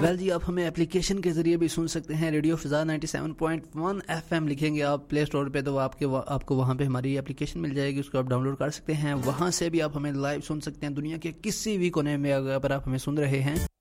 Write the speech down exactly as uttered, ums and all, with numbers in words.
Well जी, आप हमें application के जरिए भी सुन सकते हैं। रेडियो फिजा सत्तानवे पॉइंट एक एफएम लिखेंगे आप प्ले स्टोर पे तो आपके आपको वहाँ पे हमारी एप्लीकेशन मिल जाएगी, उसको आप डाउनलोड कर सकते हैं। वहाँ से भी आप हमें लाइव सुन सकते हैं दुनिया के किसी भी कोने में अगर आप हमें सुन रहे हैं।